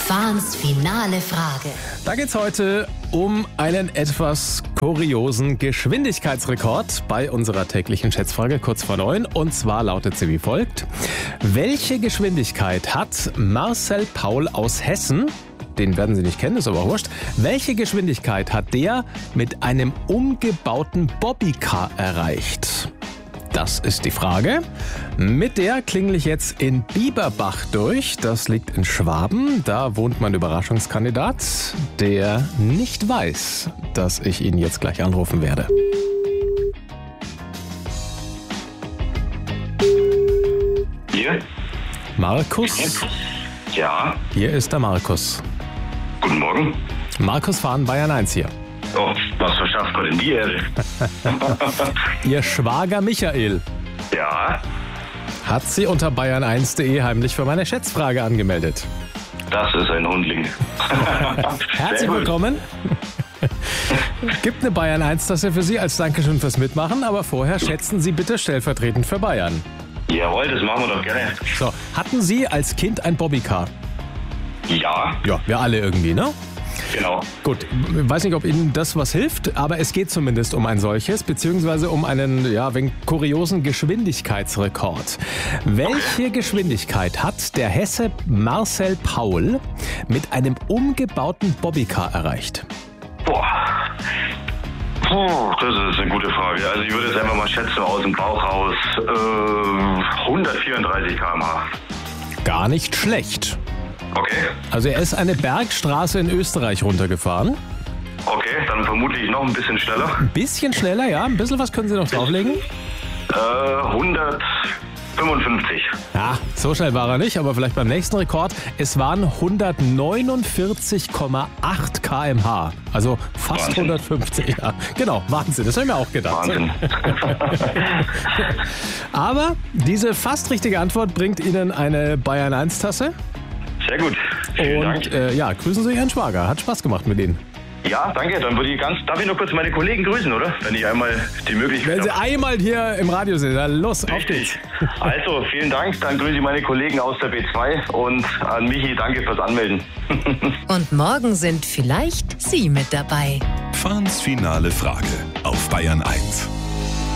Fahns finale Frage. Da geht's heute um einen etwas kuriosen Geschwindigkeitsrekord bei unserer täglichen Schätzfrage kurz vor 9. Und zwar lautet sie wie folgt. Welche Geschwindigkeit hat Marcel Paul aus Hessen, den werden Sie nicht kennen, ist aber auch wurscht, welche Geschwindigkeit hat der mit einem umgebauten Bobbycar erreicht? Das ist die Frage. Mit der klingel ich jetzt in Bieberbach durch. Das liegt in Schwaben. Da wohnt mein Überraschungskandidat, der nicht weiß, dass ich ihn jetzt gleich anrufen werde. Hier? Markus? Ja, Hier ist der Markus. guten Morgen. Markus Fahn, Bayern 1 hier. Oh, was verschafft Gott denn die Ehre? Ihr Schwager Michael Ja, hat Sie unter bayern1.de heimlich für meine Schätzfrage angemeldet. das ist ein Hundling. Herzlich Sehr gut. willkommen. Gibt eine Bayern 1-Tasse für Sie als Dankeschön fürs Mitmachen, aber vorher schätzen Sie bitte stellvertretend für Bayern. Jawohl, das machen wir doch gerne. So, hatten Sie als Kind ein Bobbycar? Ja, Ja, wir alle irgendwie, ne? genau. Gut, ich weiß nicht, ob Ihnen das was hilft, aber es geht zumindest um ein solches, beziehungsweise um einen, ja, wegen kuriosen Geschwindigkeitsrekord. Welche Geschwindigkeit hat der Hesse Marcel Paul mit einem umgebauten Bobbycar erreicht? Boah. Puh, das ist eine gute Frage. Also ich würde jetzt einfach mal schätzen aus dem Bauch raus 134 km/h. Gar nicht schlecht. Okay, Also er ist eine Bergstraße in Österreich runtergefahren. okay, dann vermutlich noch ein bisschen schneller. Ein bisschen schneller, ja. Ein bisschen was können Sie noch drauflegen? 155. Ja, so schnell war er nicht, aber vielleicht beim nächsten Rekord. Es waren 149,8 km/h. Also fast Wahnsinn. 150. Ja, genau, Wahnsinn. Das habe ich mir auch gedacht. Wahnsinn. Aber diese fast richtige Antwort bringt Ihnen eine Bayern 1-Tasse. Sehr gut. Vielen Dank. Und ja, grüßen Sie Ihren Schwager. Hat Spaß gemacht mit Ihnen. Ja, danke. Dann würde ich darf ich noch kurz meine Kollegen grüßen, oder? Wenn ich einmal die Möglichkeit Wenn Sie habe. einmal hier im Radio sind, dann los, auf geht's. Richtig. Also, vielen Dank. Dann grüße ich meine Kollegen aus der B2 und an Michi, danke fürs Anmelden. Und morgen sind vielleicht Sie mit dabei. Fahns finale Frage auf Bayern 1.